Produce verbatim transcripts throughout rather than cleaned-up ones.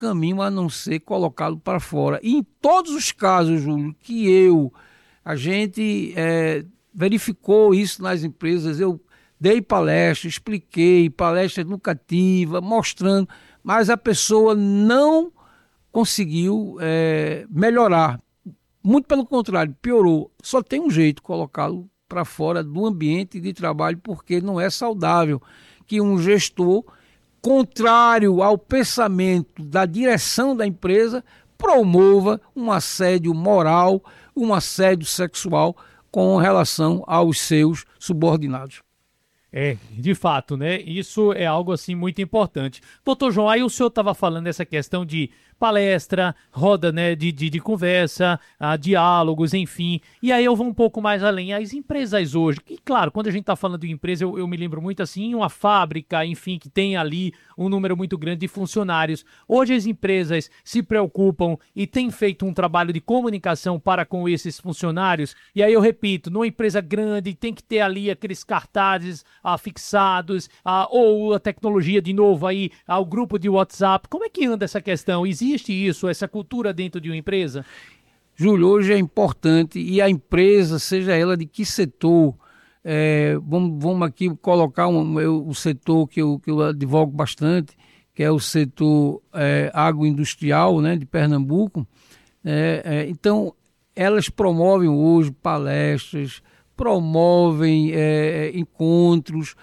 caminho a não ser colocá-lo para fora. E em todos os casos, Júlio, que eu, a gente é, verificou isso nas empresas, eu dei palestra, expliquei, palestra educativa, mostrando, mas a pessoa não conseguiu é, melhorar. Muito pelo contrário, piorou. Só tem um jeito, colocá-lo para fora do ambiente de trabalho, porque não é saudável que um gestor, contrário ao pensamento da direção da empresa, promova um assédio moral, um assédio sexual com relação aos seus subordinados. É, de fato, né? Isso é algo assim muito importante. Doutor João, aí o senhor estava falando dessa questão de palestra, roda, né, de, de, de conversa, uh, diálogos, enfim. E aí eu vou um pouco mais além. As empresas hoje, que claro, quando a gente está falando de empresa, eu, eu me lembro muito assim, uma fábrica, enfim, que tem ali um número muito grande de funcionários. Hoje as empresas se preocupam e têm feito um trabalho de comunicação para com esses funcionários. E aí eu repito, numa empresa grande tem que ter ali aqueles cartazes uh, fixados, uh, ou a tecnologia de novo aí, uh, o grupo de WhatsApp. Como é que anda essa questão? Existe Existe isso, essa cultura dentro de uma empresa? Júlio, hoje é importante, e a empresa, seja ela de que setor, é, vamos, vamos aqui colocar um, eu, o setor que eu, que eu advogo bastante, que é o setor é, agroindustrial, né, de Pernambuco. É, é, então, elas promovem hoje palestras, promovem é, encontros,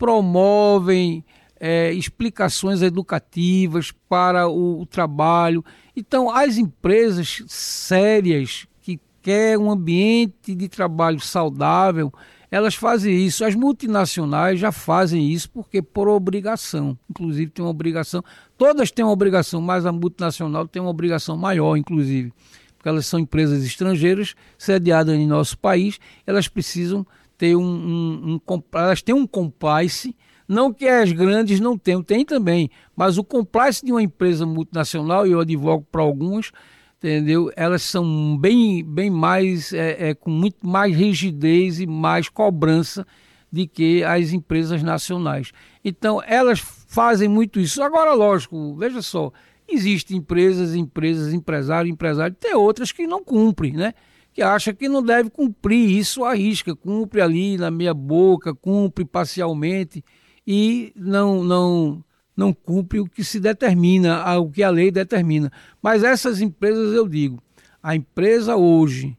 promovem É, explicações educativas para o, o trabalho. Então, as empresas sérias que querem um ambiente de trabalho saudável, elas fazem isso. As multinacionais já fazem isso porque por obrigação. Inclusive, tem uma obrigação. Todas têm uma obrigação, mas a multinacional tem uma obrigação maior, inclusive. Porque elas são empresas estrangeiras, sediadas em nosso país, elas precisam ter um... um, um elas têm um compliance. Não que as grandes não tenham, tem também, mas o compliance de uma empresa multinacional, e eu advogo para algumas, entendeu? Elas são bem, bem mais, é, é, com muito mais rigidez e mais cobrança de que as empresas nacionais. Então, elas fazem muito isso. Agora, lógico, veja só, existem empresas, empresas, empresários, empresários, tem outras que não cumprem, né? Que acha que não deve cumprir isso à risca, cumpre ali na meia boca, cumpre parcialmente, e não, não, não cumpre o que se determina, o que a lei determina. Mas essas empresas, eu digo, a empresa hoje,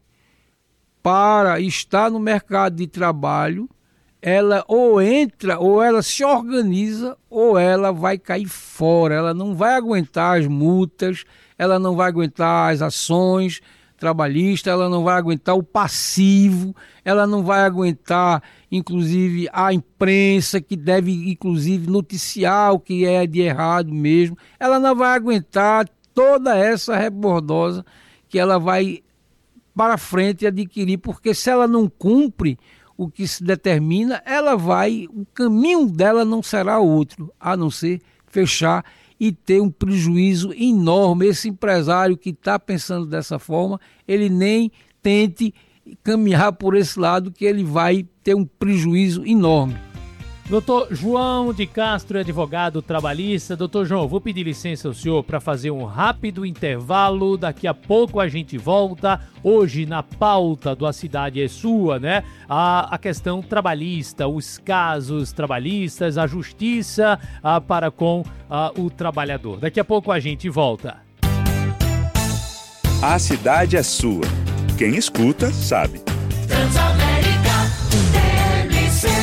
para estar no mercado de trabalho, ela ou entra, ou ela se organiza, ou ela vai cair fora. Ela não vai aguentar as multas, ela não vai aguentar as ações trabalhistas, ela não vai aguentar o passivo, ela não vai aguentar, inclusive, a imprensa, que deve, inclusive, noticiar o que é de errado mesmo. Ela não vai aguentar toda essa rebordosa que ela vai para frente adquirir, porque se ela não cumpre o que se determina, ela vai, o caminho dela não será outro, a não ser fechar e ter um prejuízo enorme. Esse empresário que está pensando dessa forma, ele nem tente caminhar por esse lado, que ele vai ter um prejuízo enorme. Doutor João de Castro, advogado trabalhista. Doutor João, vou pedir licença ao senhor para fazer um rápido intervalo. Daqui a pouco a gente volta. Hoje, na pauta do A Cidade é Sua, né? A, a questão trabalhista, os casos trabalhistas, a justiça a, para com a, o trabalhador. Daqui a pouco a gente volta. A Cidade é Sua. Quem escuta, sabe. Transamérica, T M C.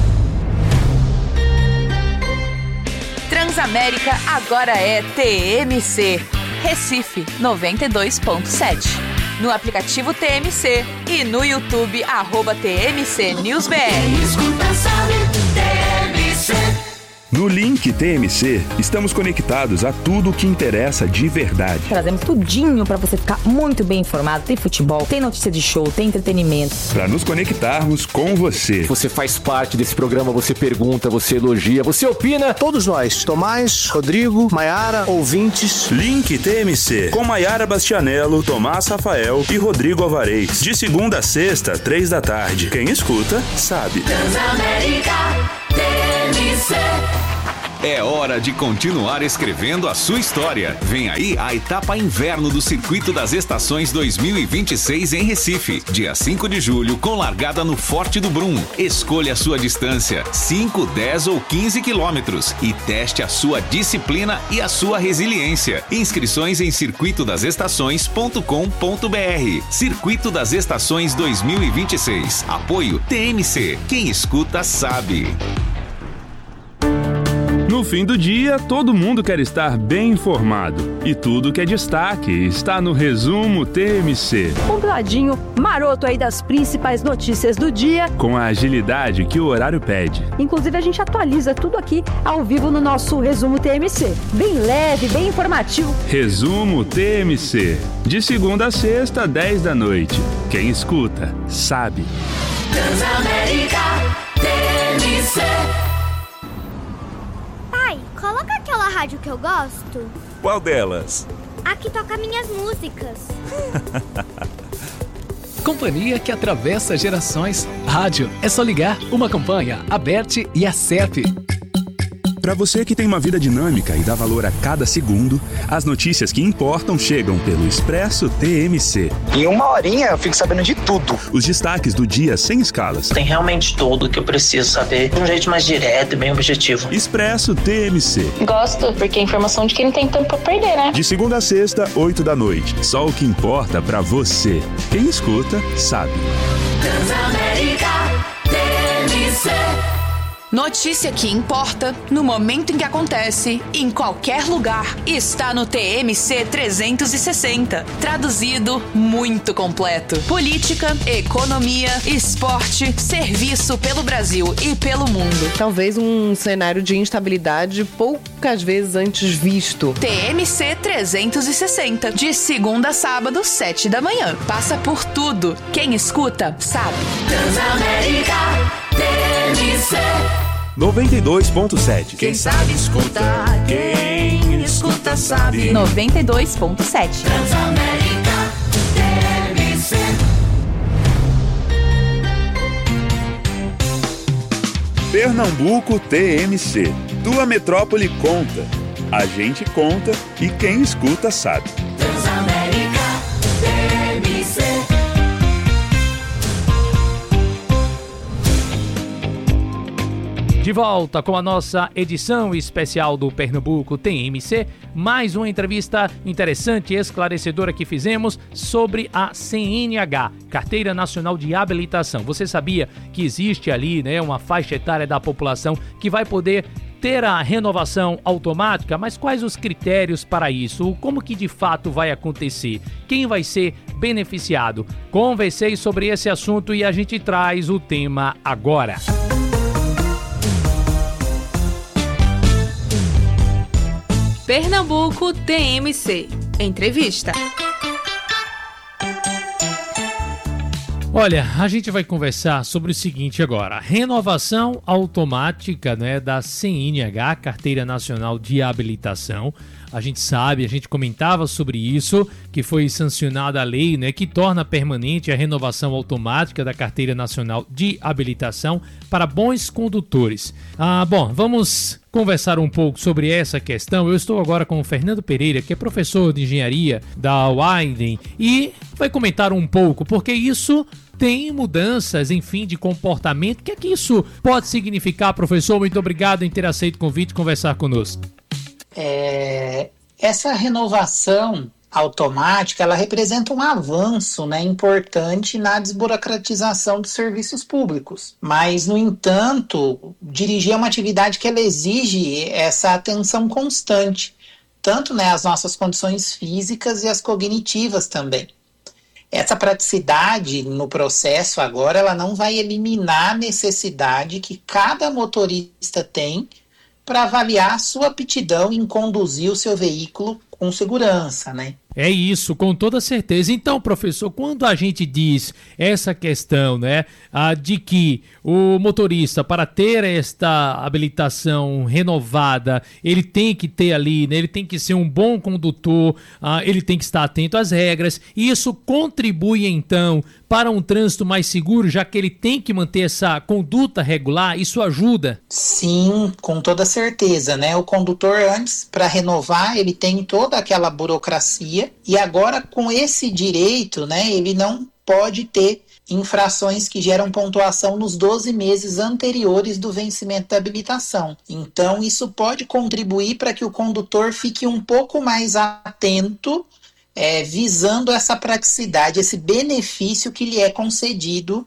Transamérica agora é T M C. Recife noventa e dois ponto sete. No aplicativo T M C e no YouTube, arroba T M C News B R. Quem escuta sabe, T M C. No Link T M C, estamos conectados a tudo o que interessa de verdade. Trazemos tudinho para você ficar muito bem informado. Tem futebol, tem notícia de show, tem entretenimento. Para nos conectarmos com você. Você faz parte desse programa, você pergunta, você elogia, você opina. Todos nós, Tomás, Rodrigo, Maiara, ouvintes. Link T M C, com Maiara Bastianello, Tomás Rafael e Rodrigo Alvarez. De segunda a sexta, três da tarde. Quem escuta, sabe. Transamérica, T M C. É hora de continuar escrevendo a sua história. Vem aí a etapa inverno do Circuito das Estações dois mil e vinte e seis em Recife. Dia cinco de julho, com largada no Forte do Brum. Escolha a sua distância, cinco, dez ou quinze quilômetros. E teste a sua disciplina e a sua resiliência. Inscrições em circuito das estações ponto com ponto b r. Circuito das Estações dois mil e vinte e seis. Apoio T M C. Quem escuta sabe. No fim do dia, todo mundo quer estar bem informado. E tudo que é destaque está no Resumo T M C. Compladinho, maroto aí das principais notícias do dia. Com a agilidade que o horário pede. Inclusive, a gente atualiza tudo aqui ao vivo no nosso Resumo T M C. Bem leve, bem informativo. Resumo T M C. De segunda a sexta, dez da noite. Quem escuta, sabe. Transamérica T M C. Coloca aquela rádio que eu gosto. Qual delas? A que toca minhas músicas. Companhia que atravessa gerações. Rádio, é só ligar. Uma campanha, a Bert e a S E P. Para você que tem uma vida dinâmica e dá valor a cada segundo, as notícias que importam chegam pelo Expresso T M C. Em uma horinha eu fico sabendo de tudo. Os destaques do dia sem escalas. Tem realmente tudo que eu preciso saber de um jeito mais direto e bem objetivo. Expresso T M C. Gosto, porque é informação de quem não tem tempo pra perder, né? De segunda a sexta, oito da noite. Só o que importa pra você. Quem escuta, sabe. Transamérica T M C. Notícia que importa, no momento em que acontece, em qualquer lugar, está no T M C trezentos e sessenta. Traduzido, muito completo. Política, economia, esporte, serviço pelo Brasil e pelo mundo. Talvez um cenário de instabilidade poucas vezes antes visto. T M C trezentos e sessenta, de segunda a sábado, sete da manhã. Passa por tudo. Quem escuta, sabe. Transamérica T M C. noventa e dois ponto sete. Quem sabe escuta, quem escuta sabe. noventa e dois ponto sete. Transamérica T M C. Pernambuco T M C. Tua metrópole conta. A gente conta e quem escuta sabe. Transamérica T M C. De volta com a nossa edição especial do Pernambuco T M C, mais uma entrevista interessante e esclarecedora que fizemos sobre a C N H, Carteira Nacional de Habilitação. Você sabia que existe ali, né, uma faixa etária da população que vai poder ter a renovação automática, mas quais os critérios para isso? Como que de fato vai acontecer? Quem vai ser beneficiado? Conversei sobre esse assunto e a gente traz o tema agora. Pernambuco T M C. Entrevista. Olha, a gente vai conversar sobre o seguinte agora. Renovação automática, né, da C N H, Carteira Nacional de Habilitação. A gente sabe, a gente comentava sobre isso, que foi sancionada a lei, né, que torna permanente a renovação automática da Carteira Nacional de Habilitação para bons condutores. Ah, bom, vamos conversar um pouco sobre essa questão. Eu estou agora com o Fernando Pereira, que é professor de engenharia da Widen, e vai comentar um pouco, porque isso tem mudanças, enfim, de comportamento. O que é que isso pode significar, professor? Muito obrigado em ter aceito o convite e conversar conosco. É, essa renovação automática, ela representa um avanço, né, importante na desburocratização dos serviços públicos. Mas, no entanto, dirigir é uma atividade que ela exige essa atenção constante, tanto, né, as nossas condições físicas e as cognitivas também. Essa praticidade no processo agora, ela não vai eliminar a necessidade que cada motorista tem para avaliar a sua aptidão em conduzir o seu veículo com segurança, né? É isso, com toda certeza. Então, professor, quando a gente diz essa questão, né, a, de que o motorista, para ter esta habilitação renovada, ele tem que ter ali, né, ele tem que ser um bom condutor, a, ele tem que estar atento às regras, e isso contribui, então, para um trânsito mais seguro, já que ele tem que manter essa conduta regular, isso ajuda? Sim, com toda certeza, né? O condutor antes, para renovar, ele tem toda aquela burocracia e agora com esse direito, né, ele não pode ter infrações que geram pontuação nos doze meses anteriores do vencimento da habilitação. Então, isso pode contribuir para que o condutor fique um pouco mais atento, É, visando essa praticidade, esse benefício que lhe é concedido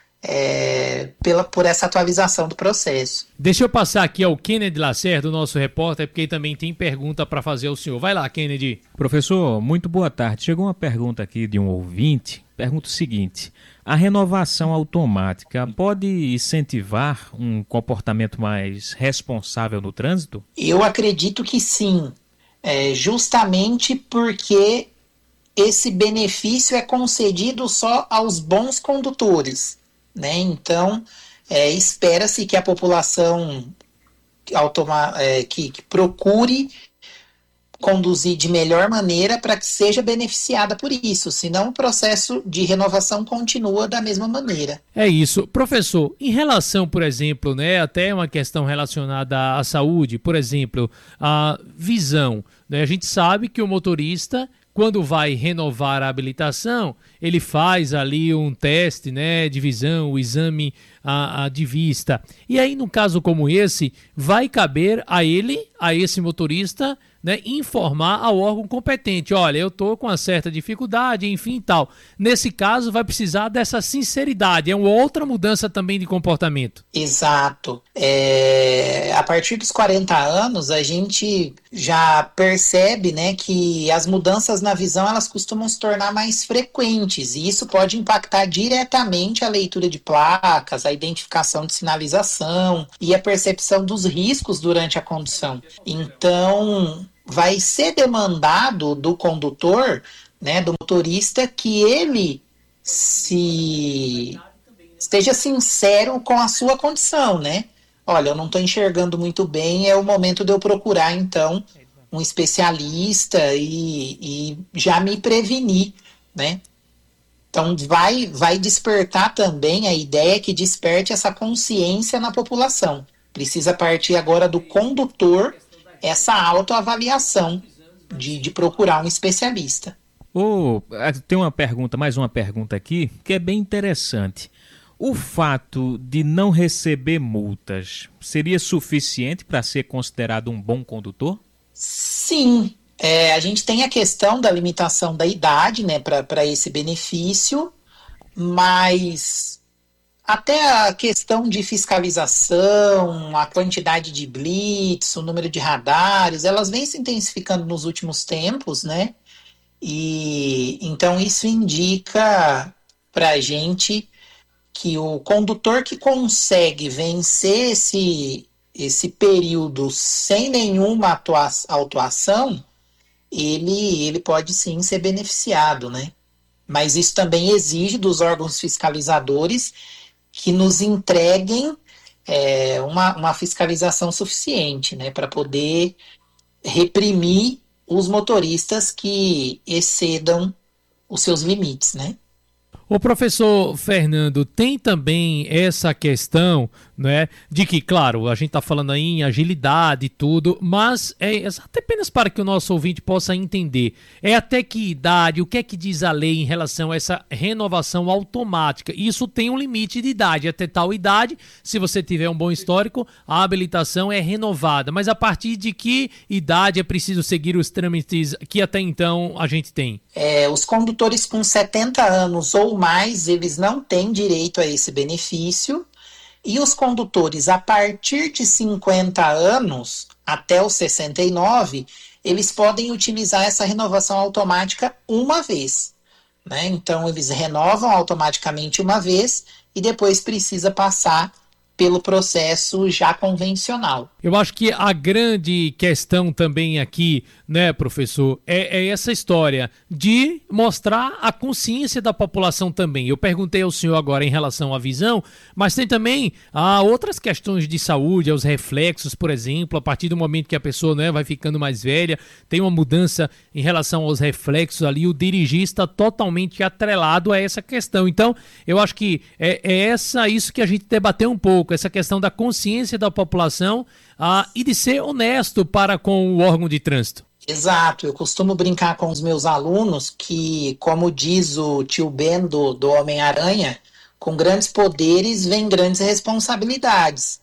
é, pela, por essa atualização do processo. Deixa eu passar aqui ao Kennedy Lacerda, o nosso repórter, porque também tem pergunta para fazer ao senhor. Vai lá, Kennedy. Professor, muito boa tarde. Chegou uma pergunta aqui de um ouvinte. Pergunta o seguinte: a renovação automática pode incentivar um comportamento mais responsável no trânsito? Eu acredito que sim, é, justamente porque esse benefício é concedido só aos bons condutores, né? Então, é, espera-se que a população automa- é, que, que procure conduzir de melhor maneira para que seja beneficiada por isso, senão o processo de renovação continua da mesma maneira. É isso. Professor, em relação, por exemplo, né, até uma questão relacionada à saúde, por exemplo, a visão, né? A gente sabe que o motorista, quando vai renovar a habilitação, ele faz ali um teste, né, de visão, o exame a, a de vista. E aí, no caso como esse, vai caber a ele, a esse motorista, né, informar ao órgão competente: olha, eu estou com uma certa dificuldade, enfim, tal. Nesse caso, vai precisar dessa sinceridade. É uma outra mudança também de comportamento. Exato. É, a partir dos quarenta anos, a gente já percebe, né, que as mudanças na visão, elas costumam se tornar mais frequentes, e isso pode impactar diretamente a leitura de placas, a identificação de sinalização e a percepção dos riscos durante a condução. Então, vai ser demandado do condutor, né, do motorista, que ele se esteja sincero com a sua condição, né? Olha, eu não estou enxergando muito bem, é o momento de eu procurar, então, um especialista e, e já me prevenir, né? Então, vai, vai despertar também a ideia que desperte essa consciência na população. Precisa partir agora do condutor essa autoavaliação de, de procurar um especialista. Oh, tem uma pergunta, mais uma pergunta aqui, que é bem interessante. O fato de não receber multas seria suficiente para ser considerado um bom condutor? Sim. É, a gente tem a questão da limitação da idade, né, para esse benefício, mas até a questão de fiscalização, a quantidade de blitz, o número de radares, elas vêm se intensificando nos últimos tempos, né? E então isso indica para a gente que o condutor que consegue vencer esse, esse período sem nenhuma atua- autuação, ele, ele pode sim ser beneficiado, né? Mas isso também exige dos órgãos fiscalizadores que nos entreguem é, uma, uma fiscalização suficiente, né, para poder reprimir os motoristas que excedam os seus limites, né? O professor Fernando, tem também essa questão, né, de que, claro, a gente está falando aí em agilidade e tudo, mas é até apenas para que o nosso ouvinte possa entender, é até que idade, o que é que diz a lei em relação a essa renovação automática? Isso tem um limite de idade, até tal idade, se você tiver um bom histórico, a habilitação é renovada, mas a partir de que idade é preciso seguir os trâmites que até então a gente tem? É, os condutores com setenta anos ou mais, eles não têm direito a esse benefício, e os condutores a partir de cinquenta anos até os sessenta e nove, eles podem utilizar essa renovação automática uma vez, né? Então eles renovam automaticamente uma vez e depois precisa passar pelo processo já convencional. Eu acho que a grande questão também aqui, né, professor, é, é essa história de mostrar a consciência da população também. Eu perguntei ao senhor agora em relação à visão, mas tem também ah, outras questões de saúde, os reflexos, por exemplo, a partir do momento que a pessoa, né, vai ficando mais velha, tem uma mudança em relação aos reflexos ali, o dirigir está totalmente atrelado a essa questão. Então, eu acho que é, é essa, isso que a gente debateu um pouco, essa questão da consciência da população ah, e de ser honesto para com o órgão de trânsito. Exato, eu costumo brincar com os meus alunos que, como diz o tio Ben do, do Homem-Aranha, com grandes poderes vem grandes responsabilidades.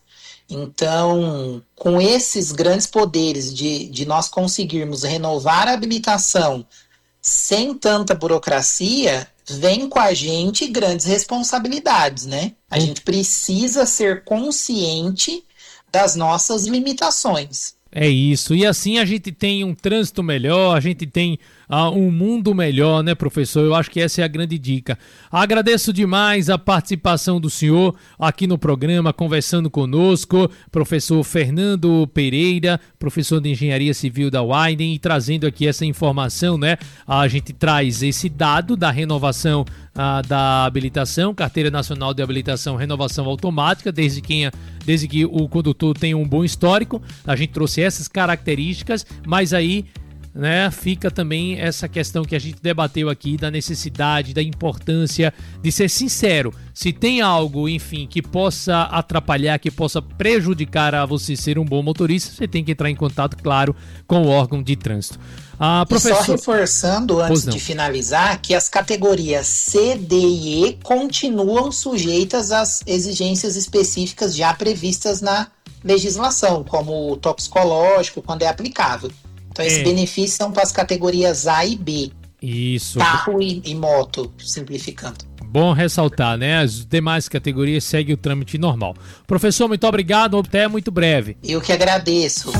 Então, com esses grandes poderes de, de nós conseguirmos renovar a habilitação sem tanta burocracia, vem com a gente grandes responsabilidades, né? A gente precisa ser consciente das nossas limitações. É isso, e assim a gente tem um trânsito melhor, a gente tem uh, um mundo melhor, né, professor? Eu acho que essa é a grande dica. Agradeço demais a participação do senhor aqui no programa, conversando conosco, professor Fernando Pereira, professor de Engenharia Civil da Wyden, e trazendo aqui essa informação, né? A gente traz esse dado da renovação uh, da habilitação, Carteira Nacional de Habilitação, renovação automática, desde que, desde que o condutor tenha um bom histórico. A gente trouxe essas características, mas aí, né, fica também essa questão que a gente debateu aqui da necessidade, da importância de ser sincero. Se tem algo, enfim, que possa atrapalhar, que possa prejudicar a você ser um bom motorista, você tem que entrar em contato, claro, com o órgão de trânsito. Ah, professor... E só reforçando, antes de finalizar, que as categorias C, D e E continuam sujeitas às exigências específicas já previstas na legislação, como o toxicológico, quando é aplicável. Então, esses é. benefícios são para as categorias A e B. Isso. Carro e, e moto, simplificando. Bom ressaltar, né? As demais categorias seguem o trâmite normal. Professor, muito obrigado. Até muito breve. Eu que agradeço.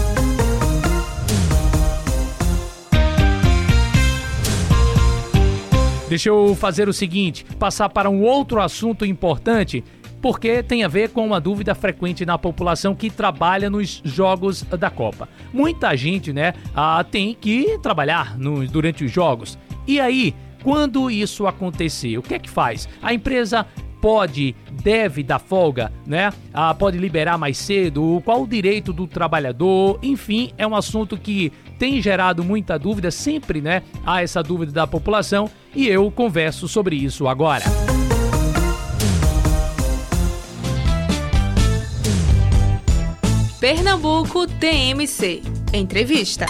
Deixa eu fazer o seguinte, passar para um outro assunto importante, porque tem a ver com uma dúvida frequente na população que trabalha nos jogos da Copa. Muita gente, né, ah, tem que trabalhar no, durante os jogos. E aí, quando isso acontecer, o que é que faz? A empresa pode, deve dar folga, né? Ah, pode liberar mais cedo? Qual o direito do trabalhador? Enfim, é um assunto que tem gerado muita dúvida, sempre, né? Há essa dúvida da população e eu converso sobre isso agora. Pernambuco T M C. Entrevista.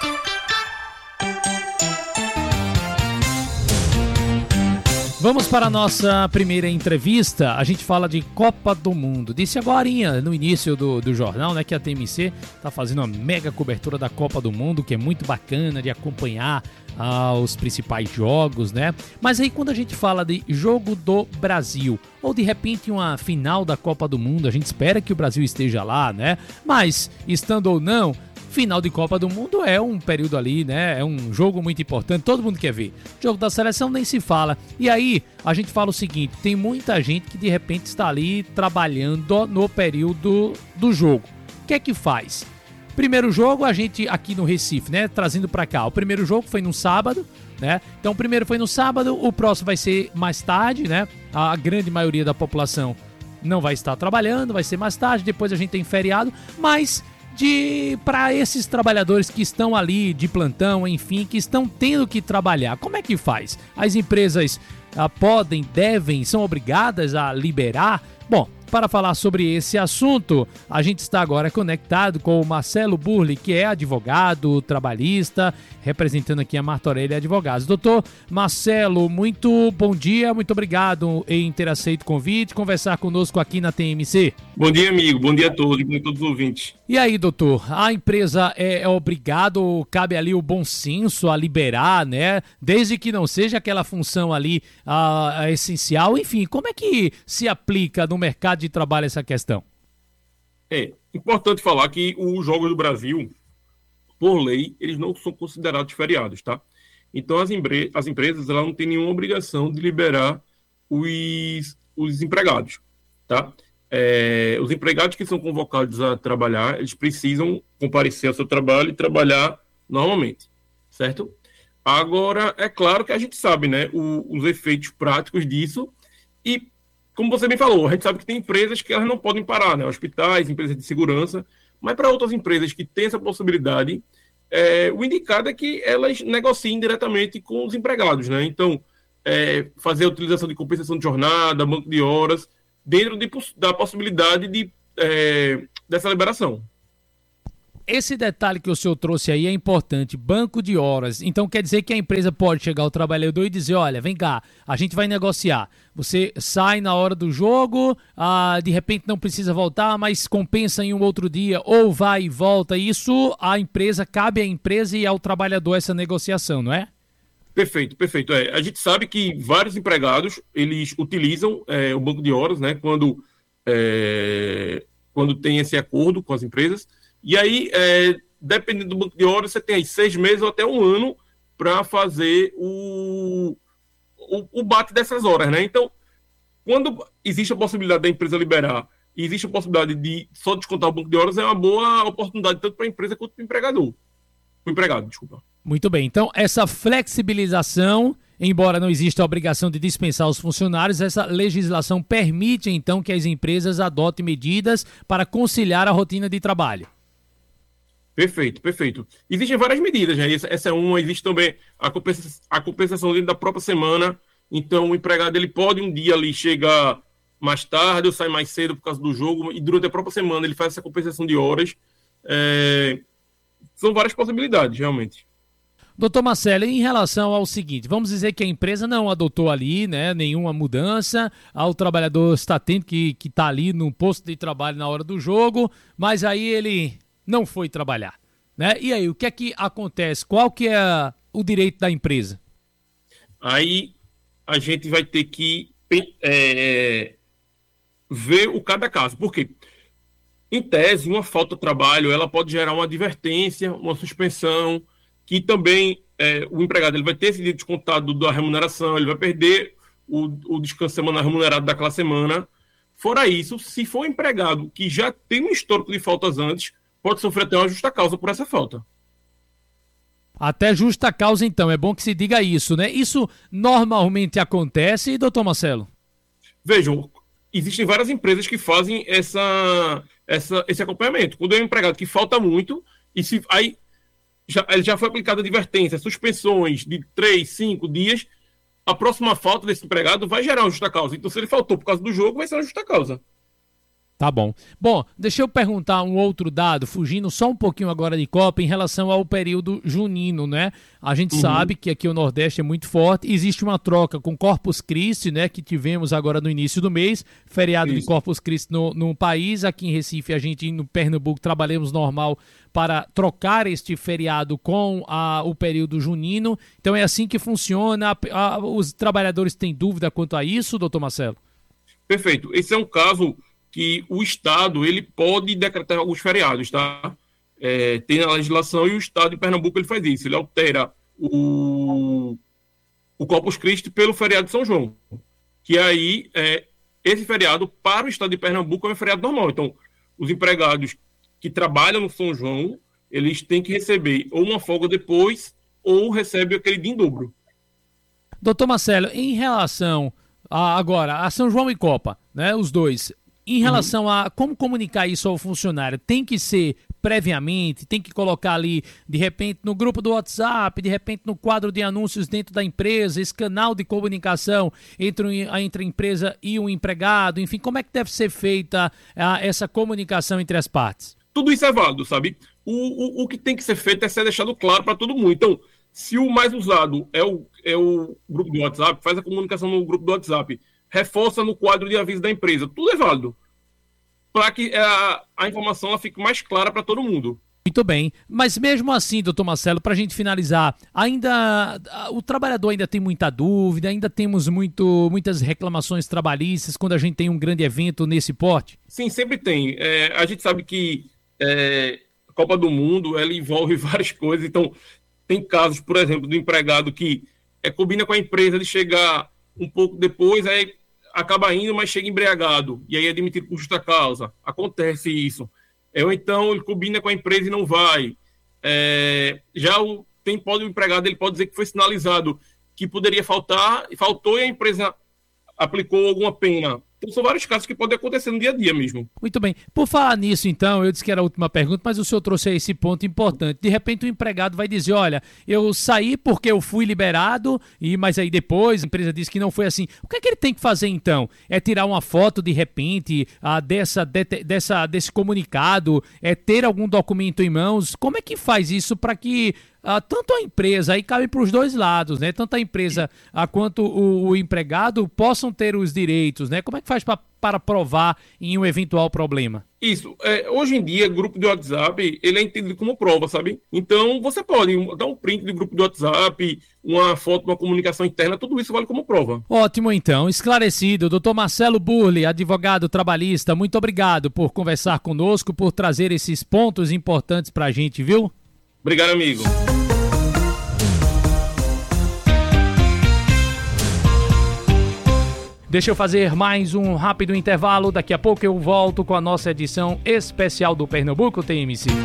Vamos para a nossa primeira entrevista. A gente fala de Copa do Mundo. Disse agorinha, no início do, do jornal, né, que a T M C está fazendo uma mega cobertura da Copa do Mundo, que é muito bacana de acompanhar ah, os principais jogos, né? Mas aí quando a gente fala de jogo do Brasil, ou de repente uma final da Copa do Mundo, a gente espera que o Brasil esteja lá, né? Mas, estando ou não, final de Copa do Mundo é um período ali, né? É um jogo muito importante, todo mundo quer ver. Jogo da seleção nem se fala. E aí, a gente fala o seguinte, tem muita gente que de repente está ali trabalhando no período do jogo. O que é que faz? Primeiro jogo, a gente aqui no Recife, né? Trazendo para cá. O primeiro jogo foi no sábado, né? Então o primeiro foi no sábado, o próximo vai ser mais tarde, né? A grande maioria da população não vai estar trabalhando, vai ser mais tarde, depois a gente tem feriado, mas de para esses trabalhadores que estão ali de plantão, enfim, que estão tendo que trabalhar, como é que faz? As empresas ah, podem, devem, são obrigadas a liberar? Bom, para falar sobre esse assunto, a gente está agora conectado com o Marcelo Burli, que é advogado trabalhista, representando aqui a Martorelli Advogados. Doutor Marcelo, muito bom dia, muito obrigado em ter aceito o convite, conversar conosco aqui na T M C. Bom dia, amigo, bom dia a todos, bom dia a todos os ouvintes. E aí, doutor, a empresa é, é obrigada, cabe ali o bom senso a liberar, né? Desde que não seja aquela função ali a, a essencial, enfim, como é que se aplica no mercado de trabalho essa questão? É importante falar que os Jogos do Brasil, por lei, eles não são considerados feriados, tá? Então as, empre- as empresas elas não têm nenhuma obrigação de liberar os, os empregados, tá? é, os empregados que são convocados a trabalhar, eles precisam comparecer ao seu trabalho e trabalhar normalmente, certo? Agora, é claro que a gente sabe, né, o, os efeitos práticos disso e, como você bem falou, a gente sabe que tem empresas que elas não podem parar, né, hospitais, empresas de segurança, mas para outras empresas que têm essa possibilidade, é, o indicado é que elas negociem diretamente com os empregados, né? Então, é, fazer a utilização de compensação de jornada, banco de horas, dentro de, da possibilidade de, é, dessa liberação. Esse detalhe que o senhor trouxe aí é importante, banco de horas. Então quer dizer que a empresa pode chegar ao trabalhador e dizer, olha, vem cá, a gente vai negociar. Você sai na hora do jogo, ah, de repente não precisa voltar, mas compensa em um outro dia, ou vai e volta. Isso a empresa, cabe à empresa e ao trabalhador essa negociação, não é? Perfeito, perfeito. É, a gente sabe que vários empregados, eles utilizam é, o banco de horas, né, quando, é, quando tem esse acordo com as empresas. E aí, é, dependendo do banco de horas, você tem aí seis meses ou até um ano para fazer o, o, o bate dessas horas, né? Então, quando existe a possibilidade da empresa liberar e existe a possibilidade de só descontar o banco de horas, é uma boa oportunidade tanto para a empresa quanto para o empregador. O empregado, desculpa. Muito bem. Então, essa flexibilização, embora não exista a obrigação de dispensar os funcionários, essa legislação permite, então, que as empresas adotem medidas para conciliar a rotina de trabalho. Perfeito, perfeito. Existem várias medidas, né? Essa é uma, existe também a compensação, a compensação dentro da própria semana. Então, o empregado ele pode um dia ali chegar mais tarde ou sair mais cedo por causa do jogo, e durante a própria semana ele faz essa compensação de horas. É... São várias possibilidades, realmente. Doutor Marcelo, em relação ao seguinte, vamos dizer que a empresa não adotou ali, né, nenhuma mudança, o trabalhador está tendo que que tá ali no posto de trabalho na hora do jogo, mas aí ele não foi trabalhar, né? E aí, o que é que acontece? Qual que é o direito da empresa? Aí a gente vai ter que é, ver o cada caso. Por quê? Em tese, uma falta de trabalho, ela pode gerar uma advertência, uma suspensão, que também é, o empregado ele vai ter esse dia descontado da remuneração, ele vai perder o, o descanso semanal remunerado daquela semana. Fora isso, se for um empregado que já tem um histórico de faltas antes, pode sofrer até uma justa causa por essa falta. Até justa causa, então. É bom que se diga isso, né? Isso normalmente acontece, doutor Marcelo? Vejam, existem várias empresas que fazem essa, essa, esse acompanhamento. Quando é um empregado que falta muito, e se, aí já, já foi aplicada advertência, suspensões de três, cinco dias, a próxima falta desse empregado vai gerar uma justa causa. Então, se ele faltou por causa do jogo, vai ser uma justa causa. Tá bom. Bom, deixa eu perguntar um outro dado, fugindo só um pouquinho agora de Copa, em relação ao período junino, né? A gente uhum. sabe que aqui o Nordeste é muito forte, existe uma troca com Corpus Christi, né? Que tivemos agora no início do mês, feriado Isso. de Corpus Christi no, no país. Aqui em Recife, a gente no Pernambuco trabalhamos normal para trocar este feriado com a, o período junino. Então é assim que funciona. A, a, os trabalhadores têm dúvida quanto a isso, doutor Marcelo? Perfeito. Esse é um caso que o Estado ele pode decretar alguns feriados, tá? É, tem a legislação e o Estado de Pernambuco ele faz isso. Ele altera o, o Corpus Christi pelo feriado de São João. Que aí, é, esse feriado para o Estado de Pernambuco é um feriado normal. Então, os empregados que trabalham no São João, eles têm que receber ou uma folga depois ou recebem aquele dia em dobro. Doutor Marcelo, em relação a, agora a São João e Copa, né, os dois... Em relação uhum. a como comunicar isso ao funcionário, tem que ser previamente, tem que colocar ali, de repente, no grupo do WhatsApp, de repente no quadro de anúncios dentro da empresa, esse canal de comunicação entre, entre a empresa e o empregado, enfim, como é que deve ser feita a, essa comunicação entre as partes? Tudo isso é válido, sabe? O, o, o que tem que ser feito é ser deixado claro para todo mundo. Então, se o mais usado é o, é o grupo do WhatsApp, faz a comunicação no grupo do WhatsApp. Reforça no quadro de aviso da empresa. Tudo é válido. Para que a, a informação ela fique mais clara para todo mundo. Muito bem. Mas mesmo assim, doutor Marcelo, para a gente finalizar, ainda o trabalhador ainda tem muita dúvida, ainda temos muito, muitas reclamações trabalhistas quando a gente tem um grande evento nesse porte? Sim, sempre tem. É, a gente sabe que é, a Copa do Mundo ela envolve várias coisas. Então, tem casos, por exemplo, do empregado que é, combina com a empresa de chegar um pouco depois, aí acaba indo, mas chega embriagado, e aí é demitido por justa causa. Acontece isso. É, ou então ele combina com a empresa e não vai. É, já o, tem, pode, o empregado ele pode dizer que foi sinalizado que poderia faltar, e faltou e a empresa aplicou alguma pena. Então, são vários casos que podem acontecer no dia a dia mesmo. Muito bem. Por falar nisso, então, eu disse que era a última pergunta, mas o senhor trouxe aí esse ponto importante. De repente, o empregado vai dizer, olha, eu saí porque eu fui liberado, e mas aí depois a empresa disse que não foi assim. O que é que ele tem que fazer, então? É tirar uma foto, de repente, ah, dessa, de, dessa, desse comunicado? É ter algum documento em mãos? Como é que faz isso para que ah, tanto a empresa, aí cabe para os dois lados, né? Tanto a empresa ah, quanto o, o empregado possam ter os direitos, né? Como é que faz pra, para provar em um eventual problema? Isso. É, hoje em dia, grupo de WhatsApp, ele é entendido como prova, sabe? Então, você pode dar um print do grupo de WhatsApp, uma foto, uma comunicação interna, tudo isso vale como prova. Ótimo, então. Esclarecido. doutor Marcelo Burle, advogado trabalhista, muito obrigado por conversar conosco, por trazer esses pontos importantes pra gente, viu? Obrigado, amigo. Deixa eu fazer mais um rápido intervalo. Daqui a pouco eu volto com a nossa edição especial do Pernambuco T M C.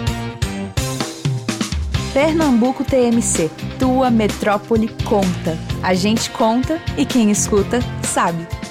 Pernambuco T M C, tua metrópole conta. A gente conta e quem escuta sabe.